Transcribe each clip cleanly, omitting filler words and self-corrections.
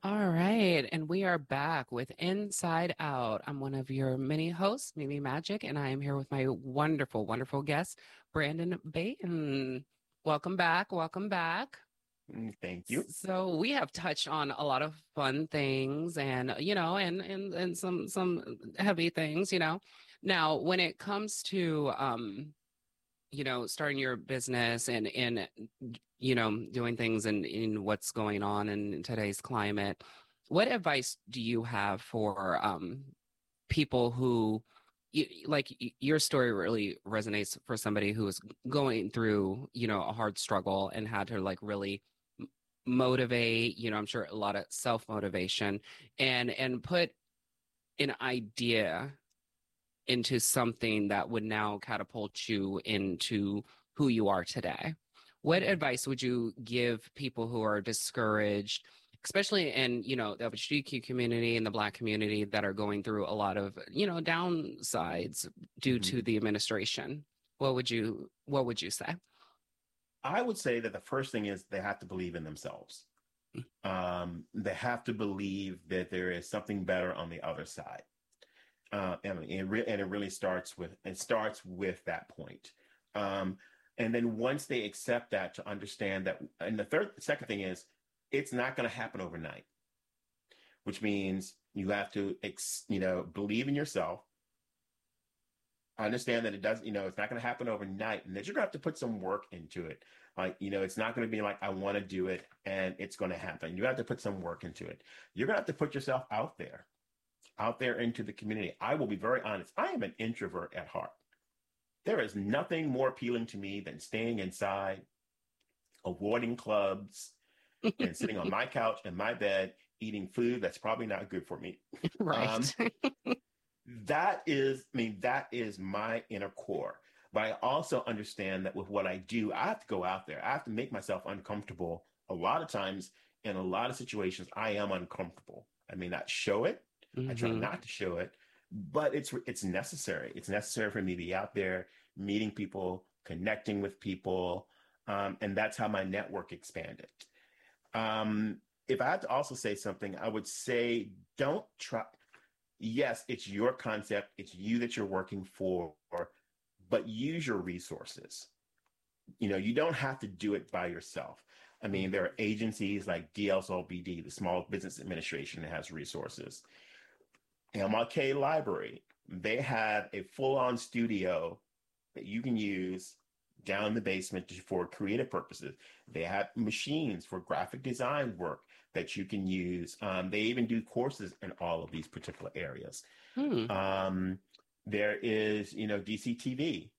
All right, and we are back with Inside Out. I'm one of your mini hosts, Mimi Magic, and I am here with my wonderful, wonderful guest, Brandon Baton. Welcome back. Welcome back. Thank you. So we have touched on a lot of fun things and and some heavy things, you know. Now, when it comes to starting your business and doing things in what's going on in today's climate, what advice do you have for people who your story really resonates for somebody who is going through, a hard struggle and had to like really motivate, I'm sure a lot of self-motivation and put an idea into something that would now catapult you into who you are today. What advice would you give people who are discouraged, especially in, the LGBTQ community and the Black community that are going through a lot of, downsides due to Mhm. the administration? What would you say? I would say that the first thing is they have to believe in themselves. They have to believe that there is something better on the other side. And it really starts with that point. Um, and then once they accept that, to understand that, and second thing is, it's not going to happen overnight, which means you have to, believe in yourself. Understand that it doesn't, it's not going to happen overnight, and that you're going to have to put some work into it. Like, it's not going to be like, I want to do it and it's going to happen. You have to put some work into it. You're going to have to put yourself out there into the community. I will be very honest. I am an introvert at heart. There is nothing more appealing to me than staying inside, avoiding clubs, and sitting on my couch and my bed, eating food that's probably not good for me. Um, Right. that is my inner core. But I also understand that with what I do, I have to go out there. I have to make myself uncomfortable. A lot of times, in a lot of situations, I am uncomfortable. I may not show it. I try Hmm. not to show it, but it's necessary. It's necessary for me to be out there, meeting people, connecting with people, and that's how my network expanded. If I had to also say something, I would say don't try. Yes, it's your concept, it's you that you're working for, but use your resources. You don't have to do it by yourself. I mean, there are agencies like DSLBD, the Small Business Administration, that has resources. MLK Library, they have a full-on studio that you can use down in the basement for creative purposes. They have machines for graphic design work that you can use. They even do courses in all of these particular areas. Hmm. Um, there is, DCTV.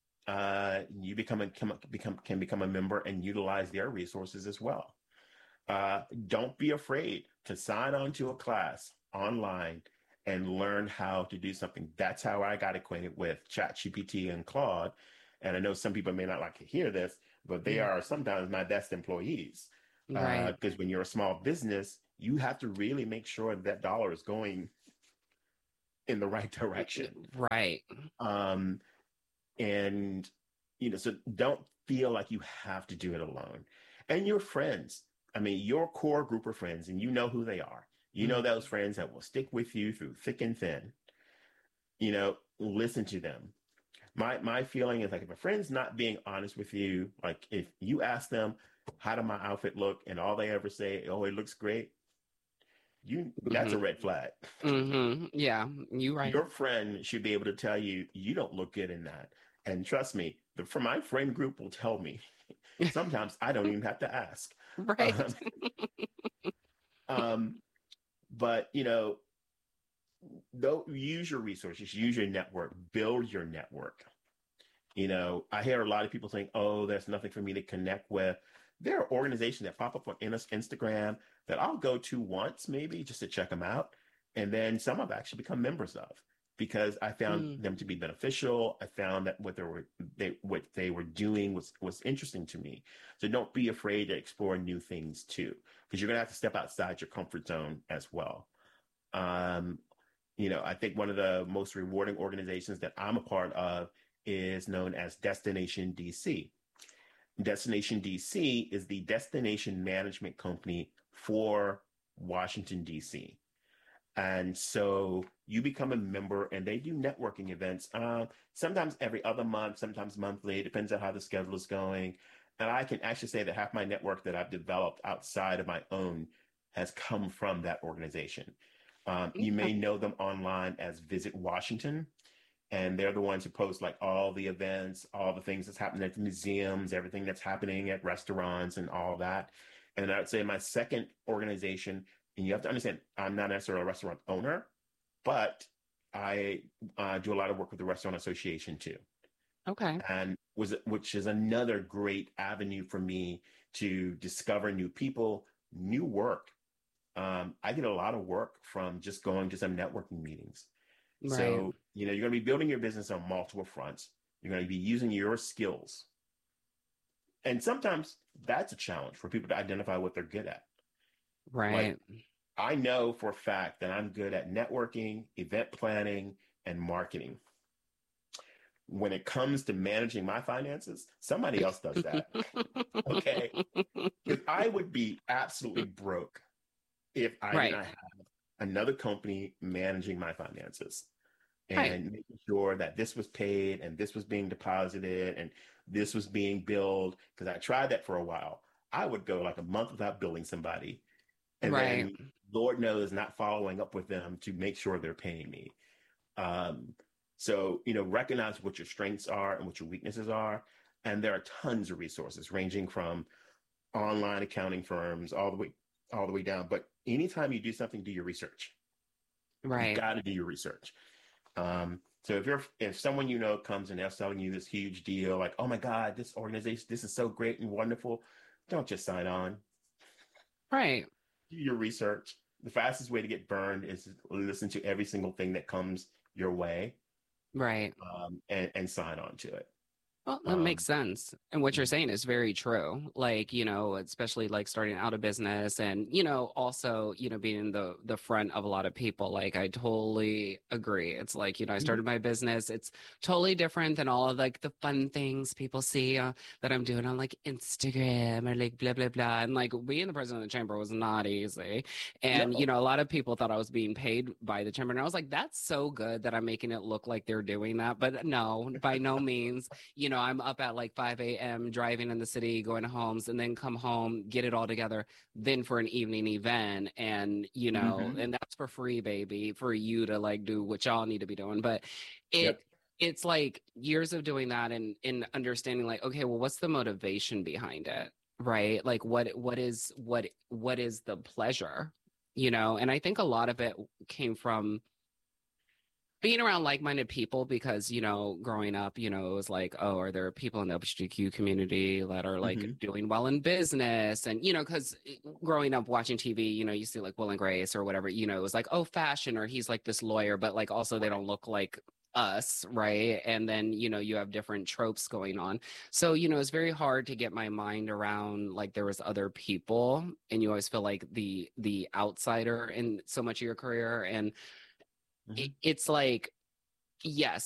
You can become a member and utilize their resources as well. Don't be afraid to sign on to a class online and learn how to do something. That's how I got acquainted with ChatGPT and Claude. And I know some people may not like to hear this, but they Hmm. are sometimes my best employees. Right. Because when you're a small business, you have to really make sure that dollar is going in the right direction. Right. Um, and so don't feel like you have to do it alone. And your friends, I mean, your core group of friends, and you know who they are. You know those friends that will stick with you through thick and thin. Listen to them. My feeling is, like, if a friend's not being honest with you, like if you ask them, how did my outfit look, and all they ever say, oh, it looks great, that's Hmm. a red flag. Yeah, you right. Your friend should be able to tell you, you don't look good in that. And trust me, for my friend group will tell me. Sometimes I don't even have to ask. Right. Um, um, but though, use your resources, use your network, build your network. I hear a lot of people saying, "Oh, there's nothing for me to connect with." There are organizations that pop up on Instagram that I'll go to once, maybe just to check them out, and then some I've actually become members of because I found Mm. them to be beneficial. I found that what they were doing was interesting to me. So don't be afraid to explore new things too, because you're gonna have to step outside your comfort zone as well. Um, I think one of the most rewarding organizations that I'm a part of is known as Destination DC. Destination DC is the destination management company for Washington, D.C. And so you become a member, and they do networking events. Sometimes every other month, sometimes monthly. It depends on how the schedule is going. And I can actually say that half my network that I've developed outside of my own has come from that organization. You Okay. may know them online as Visit Washington, and they're the ones who post like all the events, all the things that's happening at the museums, everything that's happening at restaurants, and all that. And I would say my second organization, and you have to understand, I'm not necessarily a restaurant owner, but I do a lot of work with the Restaurant Association too, Okay. and which is another great avenue for me to discover new people, new work. I get a lot of work from just going to some networking meetings. Right. So, you're going to be building your business on multiple fronts. You're going to be using your skills. And sometimes that's a challenge for people to identify what they're good at. Like, Right. I know for a fact that I'm good at networking, event planning, and marketing. When it comes to managing my finances, somebody else does that. Okay. Because I would be absolutely broke if I did Right. not have another company managing my finances Right. and making sure that this was paid and this was being deposited and this was being billed. Because I tried that for a while. I would go like a month without billing somebody, and Right. then Lord knows not following up with them to make sure they're paying me. Um, so, recognize what your strengths are and what your weaknesses are. And there are tons of resources ranging from online accounting firms all the way down. But anytime you do something, do your research. You Right. got to do your research. So if someone comes and they're selling you this huge deal, like, oh my God, this organization, this is so great and wonderful, don't just sign on. Right. Do your research. The fastest way to get burned is to listen to every single thing that comes your way, Right. and sign on to it. Well, that makes Um, sense. And what you're saying is very true. Like, especially like starting out a business and, also, being in the front of a lot of people. Like, I totally agree. It's like, I mhm. started my business. It's totally different than all of like the fun things people see that I'm doing on like Instagram or like blah, blah, blah. And like being the president of the chamber was not easy. And, No. a lot of people thought I was being paid by the chamber. And I was like, that's so good that I'm making it look like they're doing that. But no, by no means. I'm up at like 5 a.m. driving in the city, going to homes, and then come home, get it all together, then for an evening event. And, Hmm. and that's for free, baby, for you to like do what y'all need to be doing. But Yep. it's like years of doing that and in understanding like, okay, well, what's the motivation behind it? Right? Like what is the pleasure? And I think a lot of it came from being around like-minded people because growing up it was like, oh, are there people in the LGBTQ community that are like Hmm. doing well in business? And because growing up watching TV, you see like Will and Grace or whatever, it was like, oh, fashion, or he's like this lawyer, but like also they don't look like us, right? And then you have different tropes going on. So it's very hard to get my mind around like there was other people, and you always feel like the outsider in so much of your career. And Hmm. it's like, yes,